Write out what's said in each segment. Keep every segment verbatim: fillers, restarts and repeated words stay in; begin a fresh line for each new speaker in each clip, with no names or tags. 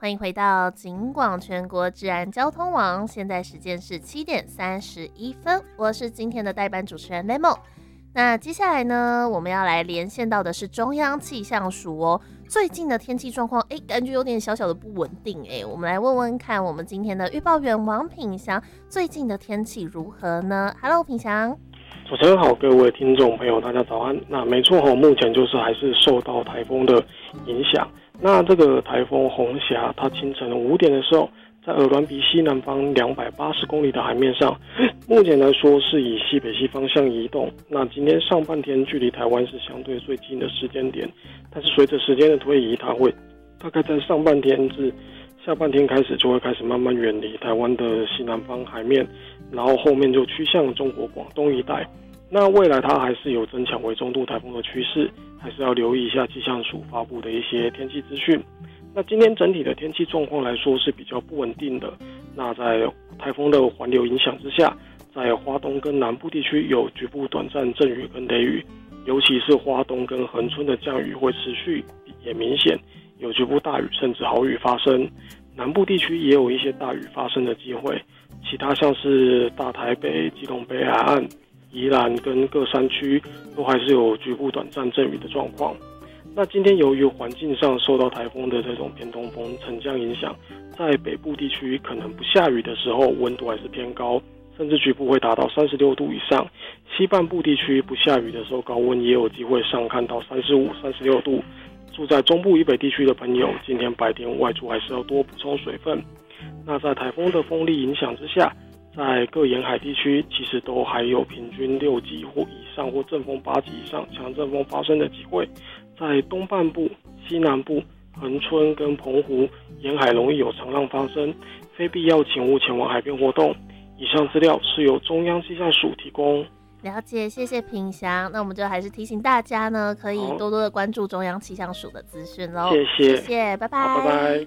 欢迎回到警广全国治安交通网，现在时间是七点三十一分，我是今天的代班主持人 Lemo。那接下来呢，我们要来连线到的是中央气象署哦。最近的天气状况，哎，感觉有点小小的不稳定哎。我们来问问看，我们今天的预报员王品祥，最近的天气如何呢 ？Hello， 品祥。
主持人好，各位听众朋友，大家早安。那没错哈，目前就是还是受到台风的影响。那这个台风红霞，它清晨五点的时候，在鹅銮鼻西南方两百八十公里的海面上，目前来说是以西北西方向移动。那今天上半天距离台湾是相对最近的时间点，但是随着时间的推移，它会大概在上半天至下半天开始就会开始慢慢远离台湾的西南方海面，然后后面就趋向中国广东一带。那未来它还是有增强为中度台风的趋势，还是要留意一下气象署发布的一些天气资讯。那今天整体的天气状况来说是比较不稳定的。那在台风的环流影响之下，在花东跟南部地区有局部短暂阵雨跟雷雨，尤其是花东跟恒春的降雨会持续也明显，有局部大雨甚至豪雨发生。南部地区也有一些大雨发生的机会，其他像是大台北、基隆北海岸、宜兰跟各山区都还是有局部短暂阵雨的状况。那今天由于环境上受到台风的这种偏东风沉降影响，在北部地区可能不下雨的时候温度还是偏高，甚至局部会达到三十六度以上。西半部地区不下雨的时候高温也有机会上看到三十五、三十六度。住在中部以北地区的朋友，今天白天外出还是要多补充水分。那在台风的风力影响之下，在各沿海地区其实都还有平均六级或以上或阵风八级以上强阵风发生的机会。在东半部、西南部、恒春跟澎湖沿海容易有长浪发生，非必要请勿前往海边活动。以上资料是由中央气象署提供。
了解，谢谢品祥。那我们就还是提醒大家呢，可以多多的关注中央气象署的资讯喽。
谢谢，
谢谢，拜拜，
拜拜。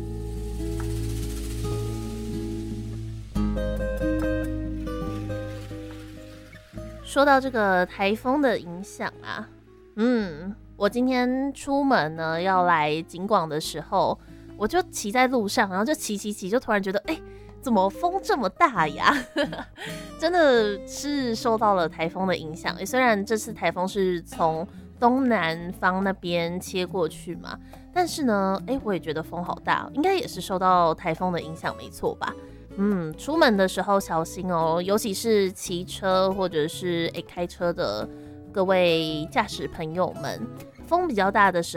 说到这个台风的影响啊，嗯，我今天出门呢要来警广的时候，我就骑在路上，然后就骑骑骑，就突然觉得，哎、欸，怎么风这么大呀？真的是受到了台风的影响。虽然这次台风是从东南方那边切过去嘛，但是呢，哎、欸，我也觉得风好大，应该也是受到台风的影响，没错吧？嗯，出门的时候小心哦，尤其是骑车或者是、欸、开车的各位驾驶朋友们，风比较大的时